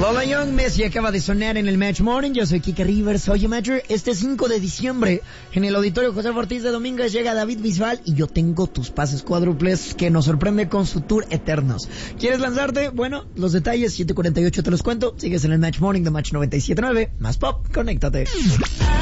Lola Young, Messi acaba de sonar en el Match Morning. Yo soy Kike Rivers. Oye, Matcher, este 5 de diciembre en el Auditorio José Ortiz de Domínguez llega David Bisbal y yo tengo tus pases cuádruples que nos sorprende con su tour Eternos. ¿Quieres lanzarte? Bueno, los detalles 7:48 te los cuento. Sigues en el Match Morning de Match 97.9. Más pop, conéctate.